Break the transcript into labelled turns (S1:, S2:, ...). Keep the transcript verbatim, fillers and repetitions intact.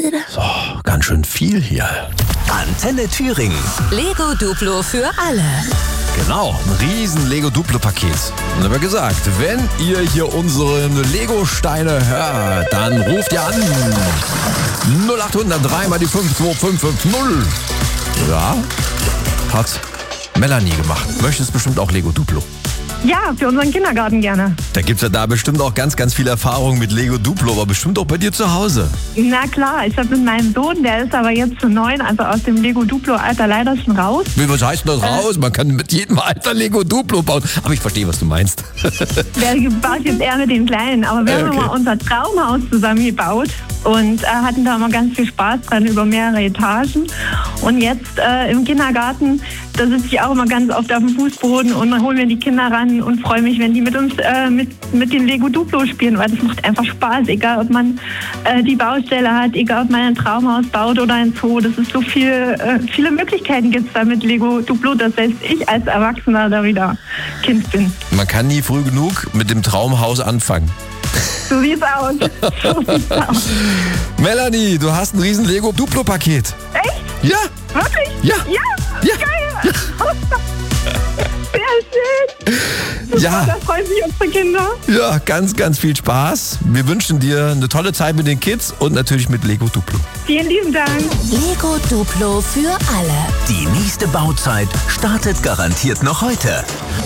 S1: So, ganz schön viel hier.
S2: Antenne Thüringen.
S3: Lego Duplo für alle.
S1: Genau, ein riesen Lego-Duplo-Paket. Und aber gesagt, wenn ihr hier unsere Lego-Steine hört, dann ruft ihr an. null acht null null drei mal die fünf zwei fünf fünf null. Ja, hat Melanie gemacht. Möchtest bestimmt auch Lego-Duplo.
S4: Ja, für unseren Kindergarten gerne.
S1: Da gibt's ja da bestimmt auch ganz, ganz viel Erfahrung mit Lego Duplo, aber bestimmt auch bei dir zu Hause.
S4: Na klar, ich habe mit meinem Sohn, der ist aber jetzt zu neun, also aus dem Lego Duplo-Alter leider schon raus.
S1: Wie, was heißt denn das raus? Man kann mit jedem Alter Lego Duplo bauen. Aber ich verstehe, was du meinst.
S4: Der baut jetzt eher mit den Kleinen, aber wir
S1: Okay.
S4: haben mal unser Traumhaus zusammengebaut und äh, hatten da immer ganz viel Spaß dran über mehrere Etagen. Und jetzt äh, im Kindergarten, da sitze ich auch immer ganz oft auf dem Fußboden und dann holen wir die Kinder ran und freue mich, wenn die mit uns äh, mit, mit den Lego Duplo spielen, weil das macht einfach Spaß, egal ob man äh, die Baustelle hat, egal ob man ein Traumhaus baut oder ein Zoo. Das ist so viel, äh, viele Möglichkeiten gibt es da mit Lego Duplo, dass selbst ich als Erwachsener da wieder Kind bin.
S1: Man kann nie früh genug mit dem Traumhaus anfangen.
S4: So sieht's aus. So sieht's aus.
S1: Melanie, du hast ein riesen Lego Duplo-Paket.
S4: Echt?
S1: Ja,
S4: Wirklich?
S1: Ja.
S4: Ja?
S1: Ja.
S4: Geil! Sehr schön! Super,
S1: Ja.
S4: Da freuen sich unsere Kinder.
S1: ja, ganz, ganz viel Spaß. Wir wünschen dir eine tolle Zeit mit den Kids und natürlich mit Lego Duplo.
S4: Vielen lieben Dank.
S3: Lego Duplo für alle.
S2: Die nächste Bauzeit startet garantiert noch heute.